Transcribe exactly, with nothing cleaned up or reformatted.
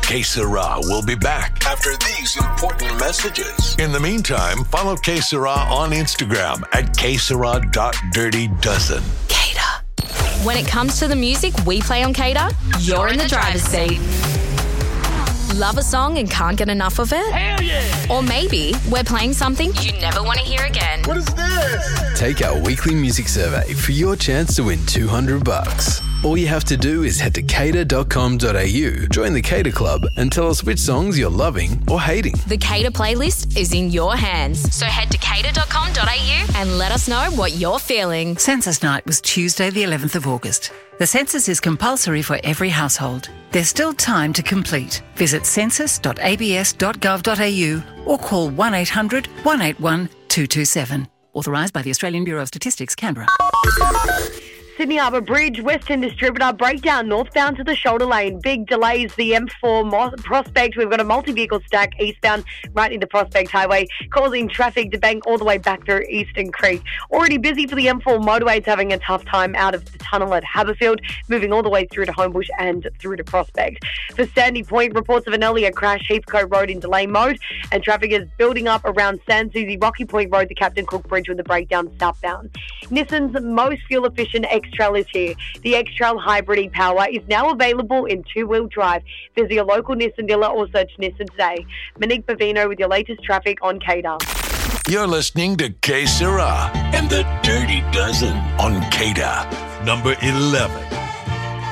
Que Sera will be back after these important messages. In the meantime, follow Que Sera on Instagram at que sera dot dirty dozen. Cater. When it comes to the music we play on Cater, you're in the driver's seat. Love a song and can't get enough of it? Hell yeah! Or maybe we're playing something you never want to hear again. What is this? Take our weekly music survey for your chance to win two hundred bucks. All you have to do is head to cater dot com dot a u, join the Cater Club, and tell us which songs you're loving or hating. The Cater playlist is in your hands. So head to cater dot com dot a u and let us know what you're feeling. Census night was Tuesday the eleventh of August. The census is compulsory for every household. There's still time to complete. Visit census dot a b s dot gov dot a u or call one eight hundred, one eight one, two two seven. Authorised by the Australian Bureau of Statistics, Canberra. Sydney Harbour Bridge, Western Distributor, breakdown northbound to the shoulder lane. Big delays, the M four Mo- Prospect. We've got a multi-vehicle stack eastbound right into Prospect Highway, causing traffic to bank all the way back through Eastern Creek. Already busy for the M four motorway. It's having a tough time out of the tunnel at Haberfield, moving all the way through to Homebush and through to Prospect. For Sandy Point, reports of an earlier crash, Heathcote Road in delay mode, and traffic is building up around San Susie, Rocky Point Road, the Captain Cook Bridge with a breakdown southbound. Nissan's most fuel-efficient X-Trail is here. The X-Trail Hybrid e-Power is now available in two-wheel drive. Visit your local Nissan dealer or search Nissan today. Monique Bavino with your latest traffic on Cater. You're listening to Que Sera and the Dirty Dozen on Cater. Number eleven.